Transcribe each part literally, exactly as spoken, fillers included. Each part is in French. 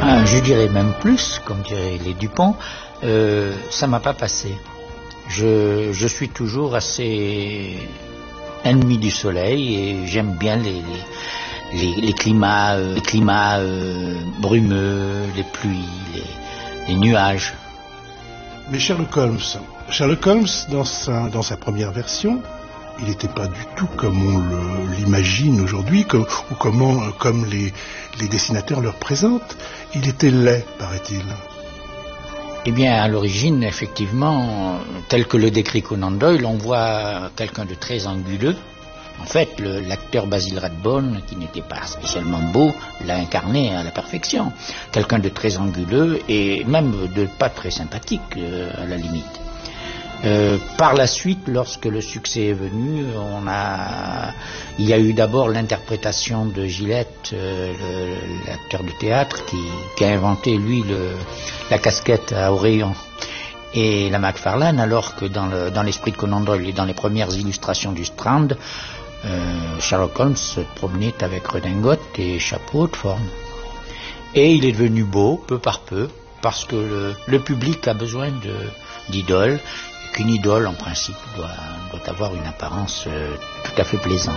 Ben, je dirais même plus, comme diraient les Dupont, euh, ça m'a pas passé. Je, je suis toujours assez ennemi du soleil et j'aime bien les, les, les, les climats, euh, les climats euh, brumeux, les pluies, les, les nuages. Mais Sherlock Holmes, Sherlock Holmes, dans sa, dans sa première version, il n'était pas du tout comme on le, l'imagine aujourd'hui, comme, ou comment, comme les, les dessinateurs le représentent. Il était laid, paraît-il. Eh bien, à l'origine, effectivement, tel que le décrit Conan Doyle, on voit quelqu'un de très anguleux. En fait, le, l'acteur Basil Rathbone, qui n'était pas spécialement beau, l'a incarné à la perfection. Quelqu'un de très anguleux et même de pas très sympathique, euh, à la limite. Euh, par la suite, lorsque le succès est venu, on a, il y a eu d'abord l'interprétation de Gillette, euh, le, l'acteur de théâtre, qui, qui a inventé lui le, la casquette à oreillons, et la McFarlane, alors que dans, le, dans l'esprit de Conan Doyle et dans les premières illustrations du Strand, euh, Sherlock Holmes se promenait avec redingote et chapeau de forme. Et il est devenu beau, peu par peu, parce que le, le public a besoin de, d'idoles. Qu'une idole, en principe, doit, doit avoir une apparence euh, tout à fait plaisante.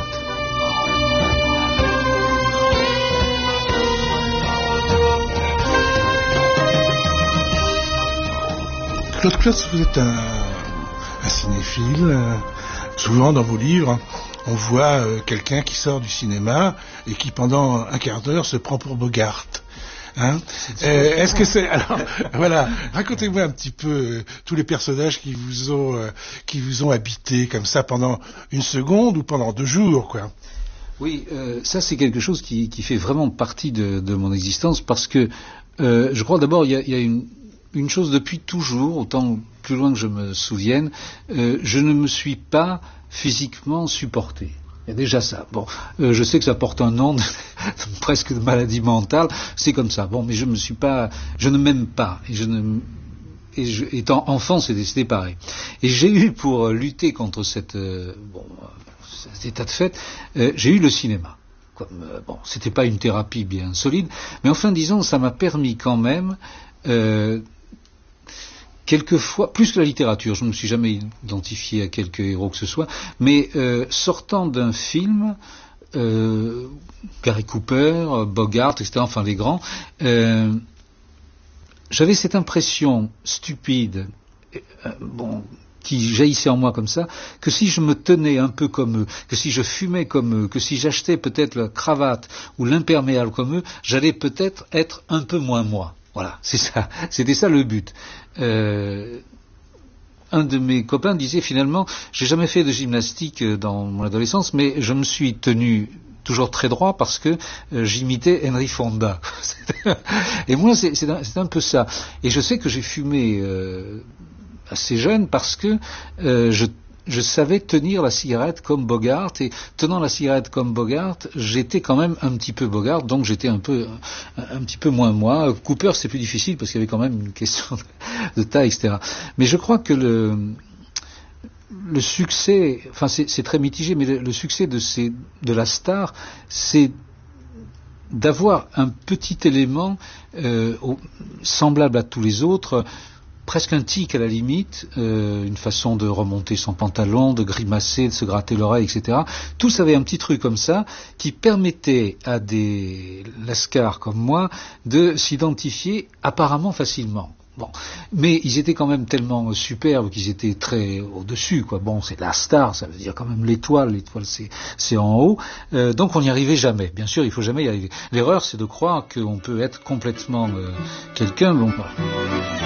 Claude Claus, vous êtes un, un cinéphile. Euh, souvent, dans vos livres, on voit euh, quelqu'un qui sort du cinéma et qui, pendant un quart d'heure, se prend pour Bogart. Hein euh, est-ce que c'est alors voilà, racontez-moi un petit peu euh, tous les personnages qui vous ont euh, qui vous ont habité comme ça pendant une seconde ou pendant deux jours, quoi. Oui, euh, ça c'est quelque chose qui, qui fait vraiment partie de, de mon existence parce que euh, je crois d'abord il y a, y a une, une chose depuis toujours, autant plus loin que je me souvienne, euh, je ne me suis pas physiquement supporté. Il y a déjà ça. Bon, euh, je sais que ça porte un nom de, presque de maladie mentale. C'est comme ça. Bon, mais je me suis pas, je ne m'aime pas. Et je ne, et je, étant enfant, c'était, c'était pareil. Et j'ai eu pour lutter contre cette, euh, bon, cet état de fait, euh, j'ai eu le cinéma. Comme, euh, bon, c'était pas une thérapie bien solide, mais enfin, disons, ça m'a permis quand même. Euh, Quelquefois, plus que la littérature, je ne me suis jamais identifié à quelque héros que ce soit, mais euh, sortant d'un film, euh, Gary Cooper, Bogart, et cetera, enfin les grands, euh, j'avais cette impression stupide, euh, bon, qui jaillissait en moi comme ça, que si je me tenais un peu comme eux, que si je fumais comme eux, que si j'achetais peut-être la cravate ou l'imperméable comme eux, j'allais peut-être être un peu moins moi. Voilà, c'est ça, c'était ça le but. Euh, un de mes copains disait finalement, j'ai jamais fait de gymnastique dans mon adolescence, mais je me suis tenu toujours très droit parce que euh, j'imitais Henry Fonda. Et moi, c'est, c'est, un, c'est un peu ça. Et je sais que j'ai fumé euh, assez jeune parce que euh, je je savais tenir la cigarette comme Bogart, et tenant la cigarette comme Bogart, j'étais quand même un petit peu Bogart, donc j'étais un peu, un, un petit peu moins moi. Cooper, c'est plus difficile parce qu'il y avait quand même une question de, de taille, et cetera. Mais je crois que le, le succès, enfin c'est, c'est très mitigé, mais le, le succès de ces, de la star, c'est d'avoir un petit élément euh, au, semblable à tous les autres, presque un tic à la limite, euh, une façon de remonter son pantalon, de grimacer, de se gratter l'oreille, et cetera. Tous avaient un petit truc comme ça qui permettait à des lascars comme moi de s'identifier apparemment facilement. Bon, mais ils étaient quand même tellement superbes qu'ils étaient très au-dessus, quoi. Bon, c'est la star, ça veut dire quand même l'étoile, l'étoile c'est, c'est en haut, euh, donc on n'y arrivait jamais. Bien sûr, il faut jamais y arriver. L'erreur, c'est de croire qu'on peut être complètement euh, quelqu'un. Bon,